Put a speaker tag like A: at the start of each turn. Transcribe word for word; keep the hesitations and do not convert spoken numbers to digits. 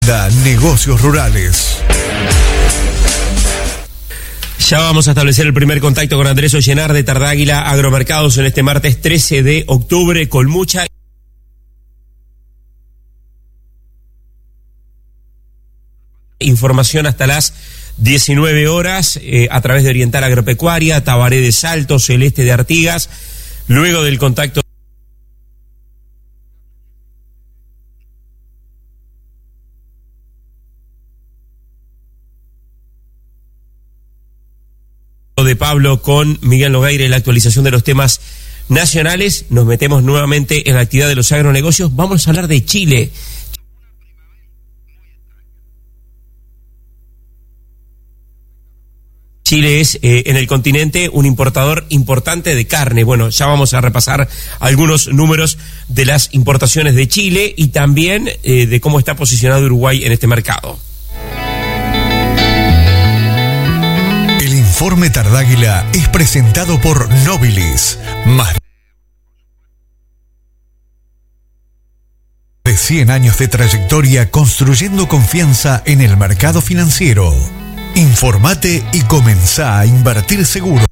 A: Negocios rurales.
B: Ya vamos a establecer el primer contacto con Andrés Ollenar de Tardáguila Agromercados en este martes trece de octubre con mucha información hasta las diecinueve horas eh, a través de Oriental Agropecuaria, Tabaré de Salto, Celeste de Artigas. Luego del contacto de Pablo con Miguel Nogueira y la actualización de los temas nacionales, nos metemos nuevamente en la actividad de los agronegocios. Vamos a hablar de Chile. Chile es eh, en el continente un importador importante de carne. Bueno, ya vamos a repasar algunos números de las importaciones de Chile y también eh, de cómo está posicionado Uruguay en este mercado.
A: El informe Tardáguila es presentado por Nobilis, más de cien años de trayectoria construyendo confianza en el mercado financiero. Informate y comenzá a invertir seguro.